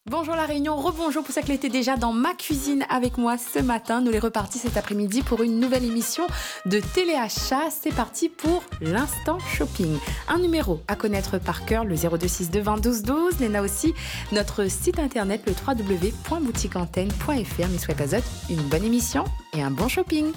Bonjour La Réunion, rebonjour pour ceux qui étaient déjà dans ma cuisine avec moi ce matin. Nous les repartis cet après-midi pour une nouvelle émission de téléachat. C'est parti pour l'instant shopping. Un numéro à connaître par cœur, le 0262 20 12 12. Léna aussi, notre site internet, le www.boutiqueantenne.fr. Mais soyez pas autres, une bonne émission et un bon shopping.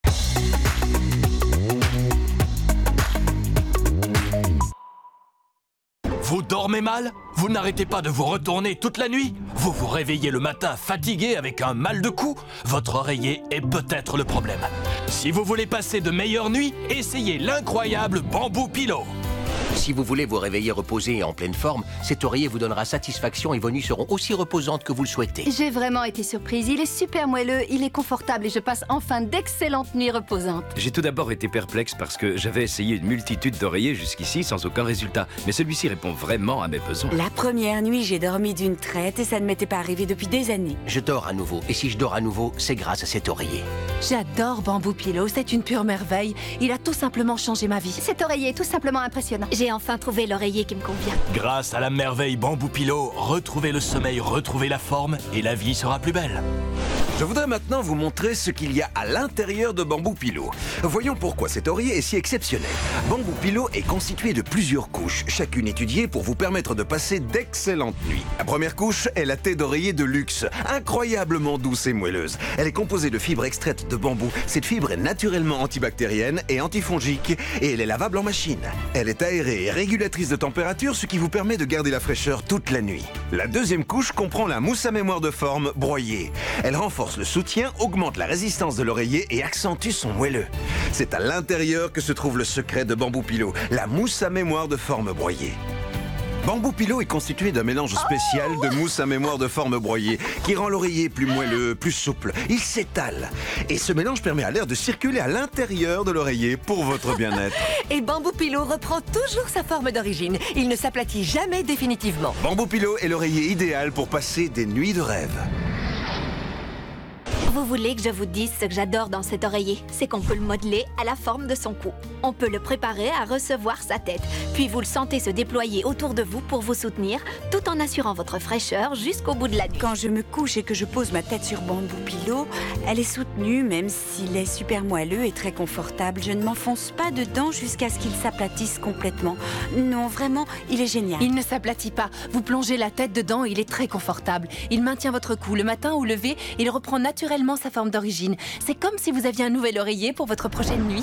Vous dormez mal? Vous n'arrêtez pas de vous retourner toute la nuit? Vous vous réveillez le matin fatigué avec un mal de cou? Votre oreiller est peut-être le problème. Si vous voulez passer de meilleures nuits, essayez l'incroyable Bamboo Pillow. Si vous voulez vous réveiller reposé et en pleine forme, cet oreiller vous donnera satisfaction et vos nuits seront aussi reposantes que vous le souhaitez. J'ai vraiment été surprise. Il est super moelleux, il est confortable et je passe enfin d'excellentes nuits reposantes. J'ai tout d'abord été perplexe parce que j'avais essayé une multitude d'oreillers jusqu'ici sans aucun résultat. Mais celui-ci répond vraiment à mes besoins. La première nuit, j'ai dormi d'une traite et ça ne m'était pas arrivé depuis des années. Je dors à nouveau, et si je dors à nouveau, c'est grâce à cet oreiller. J'adore Bamboo Pillow, c'est une pure merveille. Il a tout simplement changé ma vie. Cet oreiller est tout simplement impressionnant. J'ai enfin trouvé l'oreiller qui me convient. Grâce à la merveille Bamboo Pillow, retrouvez le sommeil, retrouvez la forme et la vie sera plus belle. Je voudrais maintenant vous montrer ce qu'il y a à l'intérieur de Bamboo Pillow. Voyons pourquoi cet oreiller est si exceptionnel. Bamboo Pillow est constitué de plusieurs couches, chacune étudiée pour vous permettre de passer d'excellentes nuits. La première couche est la tête d'oreiller de luxe, incroyablement douce et moelleuse. Elle est composée de fibres extraites de bambou. Cette fibre est naturellement antibactérienne et antifongique et elle est lavable en machine. Elle est aérée et régulatrice de température, ce qui vous permet de garder la fraîcheur toute la nuit. La deuxième couche comprend la mousse à mémoire de forme broyée. Elle renforce le soutien, augmente la résistance de l'oreiller et accentue son moelleux. C'est à l'intérieur que se trouve le secret de Bamboo Pillow, la mousse à mémoire de forme broyée. Bamboo Pillow est constitué d'un mélange spécial de mousse à mémoire de forme broyée qui rend l'oreiller plus moelleux, plus souple. Il s'étale. Et ce mélange permet à l'air de circuler à l'intérieur de l'oreiller pour votre bien-être. Et Bamboo Pillow reprend toujours sa forme d'origine. Il ne s'aplatit jamais définitivement. Bamboo Pillow est l'oreiller idéal pour passer des nuits de rêve. Vous voulez que je vous dise ce que j'adore dans cet oreiller? C'est qu'on peut le modeler à la forme de son cou. On peut le préparer à recevoir sa tête. Puis vous le sentez se déployer autour de vous pour vous soutenir, tout en assurant votre fraîcheur jusqu'au bout de la nuit. Quand je me couche et que je pose ma tête sur Bamboo Pillow, elle est soutenue, même s'il est super moelleux et très confortable. Je ne m'enfonce pas dedans jusqu'à ce qu'il s'aplatisse complètement. Non, vraiment, il est génial. Il ne s'aplatit pas. Vous plongez la tête dedans et il est très confortable. Il maintient votre cou. Le matin au lever, il reprend naturellement sa forme d'origine. C'est comme si vous aviez un nouvel oreiller pour votre prochaine nuit.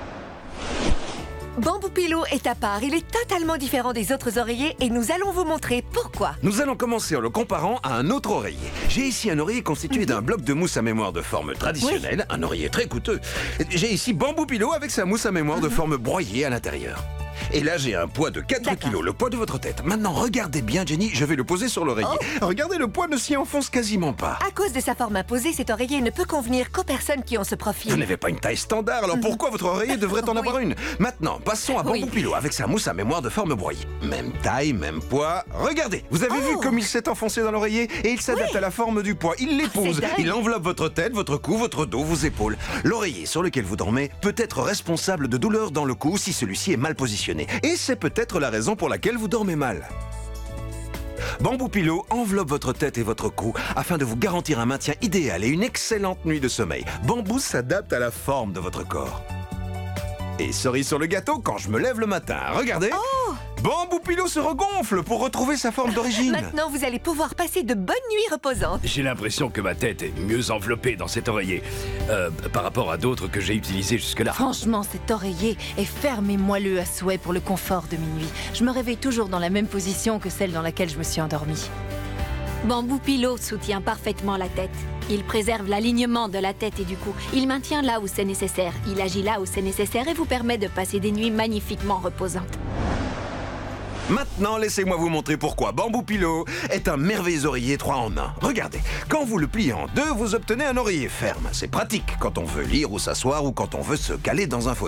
Bamboo Pillow est à part. Il est totalement différent des autres oreillers et nous allons vous montrer pourquoi. Nous allons commencer en le comparant à un autre oreiller. J'ai ici un oreiller constitué d'un bloc de mousse à mémoire de forme traditionnelle, un oreiller très coûteux. J'ai ici Bamboo Pillow avec sa mousse à mémoire de forme broyée à l'intérieur. Et là, j'ai un poids de 4 kilos, le poids de votre tête. Maintenant, regardez bien, Jenny, je vais le poser sur l'oreiller. Regardez, le poids ne s'y enfonce quasiment pas. À cause de sa forme imposée, cet oreiller ne peut convenir qu'aux personnes qui ont ce profil. Vous n'avez pas une taille standard, alors pourquoi votre oreiller devrait en avoir une? Maintenant, passons à Bamboo Pillow avec sa mousse à mémoire de forme broyée. Même taille, même poids. Regardez, vous avez vu comme il s'est enfoncé dans l'oreiller et il s'adapte à la forme du poids. Il l'épouse, il enveloppe votre tête, votre cou, votre dos, vos épaules. L'oreiller sur lequel vous dormez peut être responsable de douleurs dans le cou si celui-ci est mal positionné. Et c'est peut-être la raison pour laquelle vous dormez mal. Bamboo Pillow enveloppe votre tête et votre cou afin de vous garantir un maintien idéal et une excellente nuit de sommeil. Bamboo s'adapte à la forme de votre corps. Et cerise sur le gâteau, quand je me lève le matin, regardez, Bamboo Pillow se regonfle pour retrouver sa forme d'origine. Maintenant, vous allez pouvoir passer de bonnes nuits reposantes. J'ai l'impression que ma tête est mieux enveloppée dans cet oreiller par rapport à d'autres que j'ai utilisés jusque-là. Franchement, cet oreiller est ferme et moelleux à souhait pour le confort de minuit. Je me réveille toujours dans la même position que celle dans laquelle je me suis endormie. Bamboo Pillow soutient parfaitement la tête. Il préserve l'alignement de la tête et du cou. Il maintient là où c'est nécessaire. Il agit là où c'est nécessaire et vous permet de passer des nuits magnifiquement reposantes. Maintenant, laissez-moi vous montrer pourquoi Bamboo Pillow est un merveilleux oreiller 3 en 1. Regardez, quand vous le pliez en deux, vous obtenez un oreiller ferme. C'est pratique quand on veut lire ou s'asseoir ou quand on veut se caler dans un fauteuil.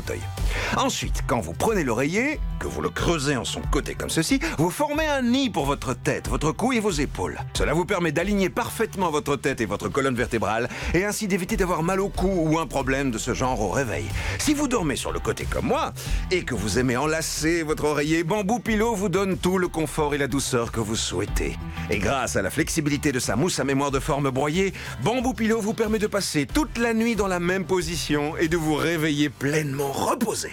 Ensuite, quand vous prenez l'oreiller, que vous le creusez en son côté comme ceci, vous formez un nid pour votre tête, votre cou et vos épaules. Cela vous permet d'aligner parfaitement votre tête et votre colonne vertébrale et ainsi d'éviter d'avoir mal au cou ou un problème de ce genre au réveil. Si vous dormez sur le côté comme moi et que vous aimez enlacer votre oreiller, Bamboo Pillow vous donne tout le confort et la douceur que vous souhaitez. Et grâce à la flexibilité de sa mousse à mémoire de forme broyée, Bamboo Pillow vous permet de passer toute la nuit dans la même position et de vous réveiller pleinement reposé.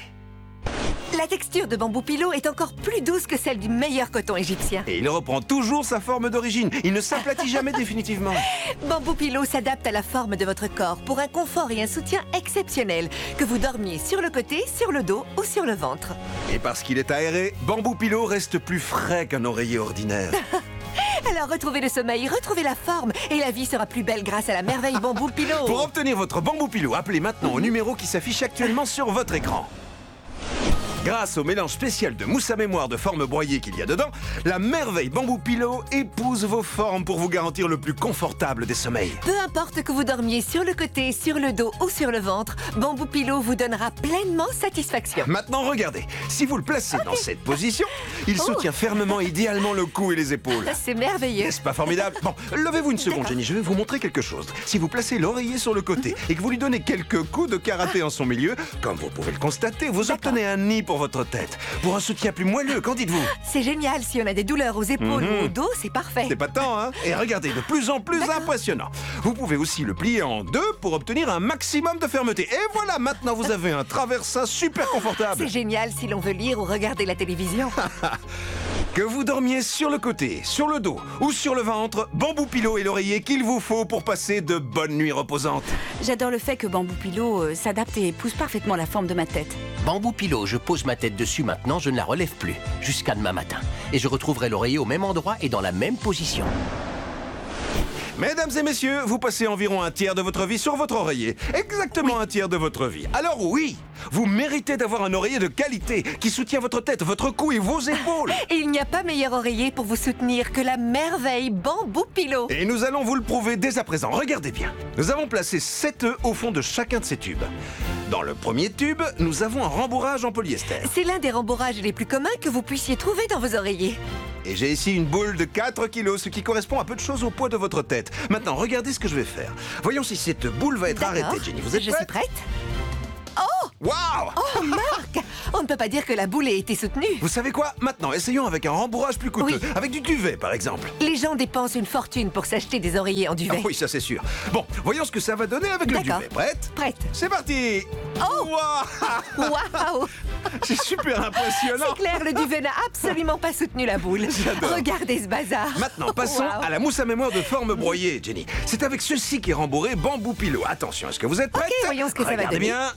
La texture de Bamboo Pillow est encore plus douce que celle du meilleur coton égyptien. Et il reprend toujours sa forme d'origine. Il ne s'aplatit jamais définitivement. Bamboo Pillow s'adapte à la forme de votre corps pour un confort et un soutien exceptionnels, que vous dormiez sur le côté, sur le dos ou sur le ventre. Et parce qu'il est aéré, Bamboo Pillow reste plus frais qu'un oreiller ordinaire. Alors retrouvez le sommeil, retrouvez la forme et la vie sera plus belle grâce à la merveille Bamboo Pillow. Pour obtenir votre Bamboo Pillow, appelez maintenant au numéro qui s'affiche actuellement sur votre écran. Grâce au mélange spécial de mousse à mémoire de forme broyée qu'il y a dedans, la merveille Bamboo Pillow épouse vos formes pour vous garantir le plus confortable des sommeils. Peu importe que vous dormiez sur le côté, sur le dos ou sur le ventre, Bamboo Pillow vous donnera pleinement satisfaction. Maintenant, regardez. Si vous le placez dans cette position, il soutient fermement et idéalement le cou et les épaules. C'est merveilleux. N'est-ce pas formidable? Bon, levez-vous une seconde, Jenny, je vais vous montrer quelque chose. Si vous placez l'oreiller sur le côté et que vous lui donnez quelques coups de karaté en son milieu, comme vous pouvez le constater, vous obtenez un nid pour votre tête. Pour un soutien plus moelleux, qu'en dites-vous? C'est génial, si on a des douleurs aux épaules ou au dos, c'est parfait. C'est pas de temps, hein? Et regardez, de plus en plus impressionnant. Vous pouvez aussi le plier en deux pour obtenir un maximum de fermeté. Et voilà, maintenant vous avez un traversin super confortable. C'est génial si l'on veut lire ou regarder la télévision. Que vous dormiez sur le côté, sur le dos ou sur le ventre, Bamboo Pillow est l'oreiller qu'il vous faut pour passer de bonnes nuits reposantes. J'adore le fait que Bamboo Pillow s'adapte et épouse parfaitement la forme de ma tête. Bamboo Pillow, je pose ma tête dessus maintenant, je ne la relève plus, jusqu'à demain matin. Et je retrouverai l'oreiller au même endroit et dans la même position. Mesdames et messieurs, vous passez environ un tiers de votre vie sur votre oreiller. Exactement un tiers de votre vie. Alors oui, vous méritez d'avoir un oreiller de qualité qui soutient votre tête, votre cou et vos épaules. Et il n'y a pas meilleur oreiller pour vous soutenir que la merveille Bamboo Pillow. Et nous allons vous le prouver dès à présent. Regardez bien. Nous avons placé 7 œufs au fond de chacun de ces tubes. Dans le premier tube, nous avons un rembourrage en polyester. C'est l'un des rembourrages les plus communs que vous puissiez trouver dans vos oreillers. Et j'ai ici une boule de 4 kilos, ce qui correspond à peu de choses au poids de votre tête. Maintenant, regardez ce que je vais faire. Voyons si cette boule va être arrêtée, Jenny. Vous êtes prête? Je suis prête. Oh! Waouh! Oh, Marc! On ne peut pas dire que la boule ait été soutenue. Vous savez quoi? Maintenant, essayons avec un rembourrage plus coûteux. Oui. Avec du duvet, par exemple. Les gens dépensent une fortune pour s'acheter des oreillers en duvet. Ah oui, ça c'est sûr. Bon, voyons ce que ça va donner avec le duvet. Prête? Prête. C'est parti! Oh! Waouh! Waouh! C'est super impressionnant. C'est clair, le duvet n'a absolument pas soutenu la boule. J'adore. Regardez ce bazar. Maintenant, passons à la mousse à mémoire de forme broyée, Jenny. C'est avec ceci qu'est rembourré Bamboo Pillow. Attention, est-ce que vous êtes prête? Ok, voyons ce que ça va Regardez donner. bien.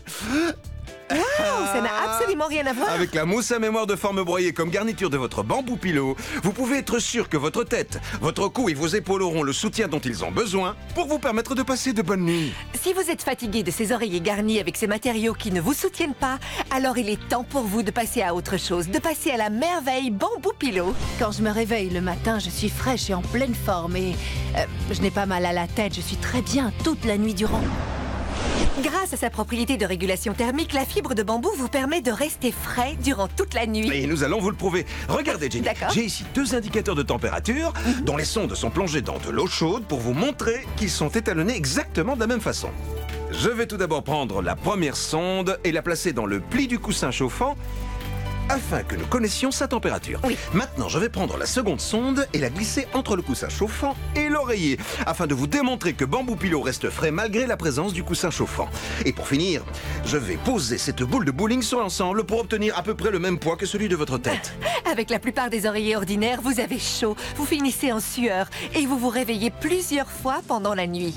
Waouh, ça n'a absolument rien à voir. Avec la mousse à mémoire de forme broyée comme garniture de votre Bamboo Pillow, vous pouvez être sûr que votre tête, votre cou et vos épaules auront le soutien dont ils ont besoin pour vous permettre de passer de bonnes nuits. Si vous êtes fatigué de ces oreillers garnis avec ces matériaux qui ne vous soutiennent pas, alors il est temps pour vous de passer à autre chose, de passer à la merveille Bamboo Pillow. Quand je me réveille le matin, je suis fraîche et en pleine forme et je n'ai pas mal à la tête, je suis très bien toute la nuit durant. Grâce à sa propriété de régulation thermique, la fibre de bambou vous permet de rester frais durant toute la nuit. Et nous allons vous le prouver. Regardez, Jenny. D'accord. J'ai ici 2 indicateurs de température dont les sondes sont plongées dans de l'eau chaude pour vous montrer qu'ils sont étalonnés exactement de la même façon. Je vais tout d'abord prendre la première sonde et la placer dans le pli du coussin chauffant afin que nous connaissions sa température. Oui. Maintenant, je vais prendre la seconde sonde et la glisser entre le coussin chauffant et l'oreiller, afin de vous démontrer que Bamboo Pillow reste frais malgré la présence du coussin chauffant. Et pour finir, je vais poser cette boule de bowling sur l'ensemble pour obtenir à peu près le même poids que celui de votre tête. Avec la plupart des oreillers ordinaires, vous avez chaud, vous finissez en sueur et vous vous réveillez plusieurs fois pendant la nuit.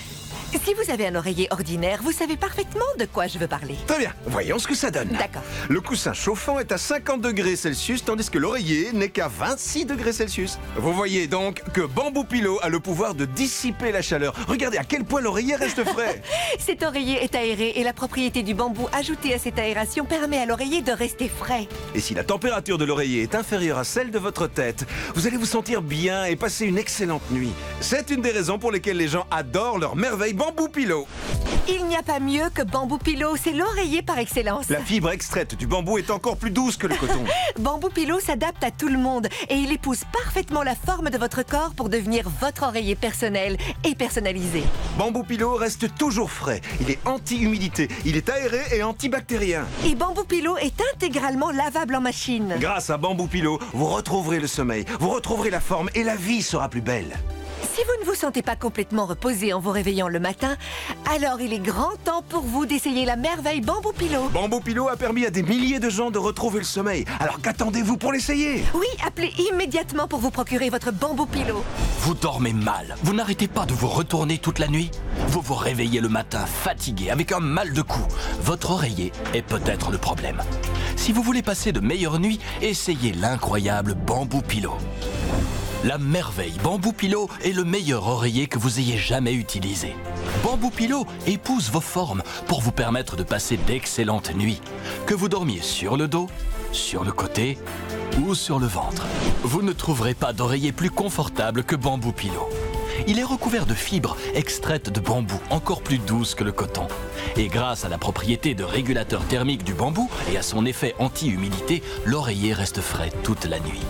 Si vous avez un oreiller ordinaire, vous savez parfaitement de quoi je veux parler. Très bien, voyons ce que ça donne. D'accord. Le coussin chauffant est à 50 degrés Celsius, tandis que l'oreiller n'est qu'à 26 degrés Celsius. Vous voyez donc que Bamboo Pillow a le pouvoir de dissiper la chaleur. Regardez à quel point l'oreiller reste frais. Cet oreiller est aéré et la propriété du bambou ajoutée à cette aération permet à l'oreiller de rester frais. Et si la température de l'oreiller est inférieure à celle de votre tête, vous allez vous sentir bien et passer une excellente nuit. C'est une des raisons pour lesquelles les gens adorent leur merveille Bamboo Pillow. Il n'y a pas mieux que Bamboo Pillow, c'est l'oreiller par excellence. La fibre extraite du bambou est encore plus douce que le coton. Bamboo Pillow s'adapte à tout le monde et il épouse parfaitement la forme de votre corps pour devenir votre oreiller personnel et personnalisé. Bamboo Pillow reste toujours frais. Il est anti-humidité, il est aéré et antibactérien. Et Bamboo Pillow est intégralement lavable en machine. Grâce à Bamboo Pillow, vous retrouverez le sommeil, vous retrouverez la forme et la vie sera plus belle. Si vous ne vous sentez pas complètement reposé en vous réveillant le matin, alors il est grand temps pour vous d'essayer la merveille Bamboo Pillow. Bamboo Pillow a permis à des milliers de gens de retrouver le sommeil. Alors qu'attendez-vous pour l'essayer? Oui, appelez immédiatement pour vous procurer votre Bamboo Pillow. Vous dormez mal. Vous n'arrêtez pas de vous retourner toute la nuit. Vous vous réveillez le matin fatigué avec un mal de cou. Votre oreiller est peut-être le problème. Si vous voulez passer de meilleures nuits, essayez l'incroyable Bamboo Pillow. La merveille Bamboo Pillow est le meilleur oreiller que vous ayez jamais utilisé. Bamboo Pillow épouse vos formes pour vous permettre de passer d'excellentes nuits. Que vous dormiez sur le dos, sur le côté ou sur le ventre. Vous ne trouverez pas d'oreiller plus confortable que Bamboo Pillow. Il est recouvert de fibres extraites de bambou, encore plus douces que le coton. Et grâce à la propriété de régulateur thermique du bambou et à son effet anti-humidité, l'oreiller reste frais toute la nuit.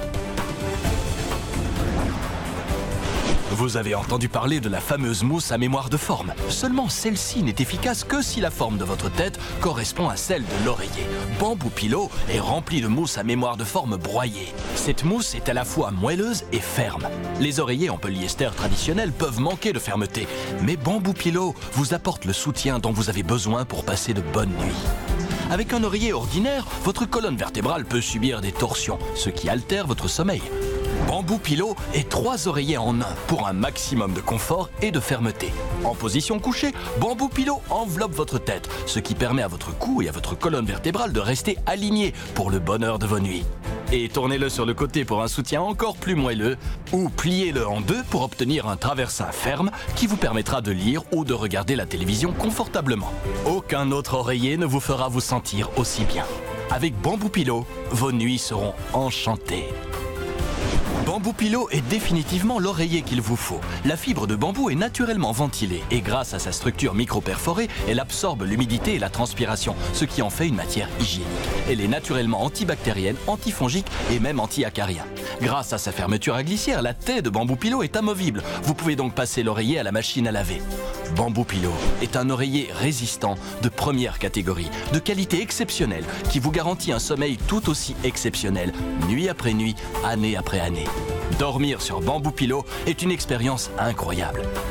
Vous avez entendu parler de la fameuse mousse à mémoire de forme. Seulement celle-ci n'est efficace que si la forme de votre tête correspond à celle de l'oreiller. Bamboo Pillow est rempli de mousse à mémoire de forme broyée. Cette mousse est à la fois moelleuse et ferme. Les oreillers en polyester traditionnels peuvent manquer de fermeté, mais Bamboo Pillow vous apporte le soutien dont vous avez besoin pour passer de bonnes nuits. Avec un oreiller ordinaire, votre colonne vertébrale peut subir des torsions, ce qui altère votre sommeil. Bamboo Pillow est 3 oreillers en un pour un maximum de confort et de fermeté. En position couchée, Bamboo Pillow enveloppe votre tête, ce qui permet à votre cou et à votre colonne vertébrale de rester alignés pour le bonheur de vos nuits. Et tournez-le sur le côté pour un soutien encore plus moelleux, ou pliez-le en deux pour obtenir un traversin ferme qui vous permettra de lire ou de regarder la télévision confortablement. Aucun autre oreiller ne vous fera vous sentir aussi bien. Avec Bamboo Pillow, vos nuits seront enchantées. Bamboo Pillow est définitivement l'oreiller qu'il vous faut. La fibre de bambou est naturellement ventilée et grâce à sa structure micro-perforée, elle absorbe l'humidité et la transpiration, ce qui en fait une matière hygiénique. Elle est naturellement antibactérienne, antifongique et même anti-acarien. Grâce à sa fermeture à glissière, la tête de Bamboo Pillow est amovible. Vous pouvez donc passer l'oreiller à la machine à laver. Bamboo Pillow est un oreiller résistant de première catégorie, de qualité exceptionnelle, qui vous garantit un sommeil tout aussi exceptionnel, nuit après nuit, année après année. Dormir sur Bamboo Pillow est une expérience incroyable.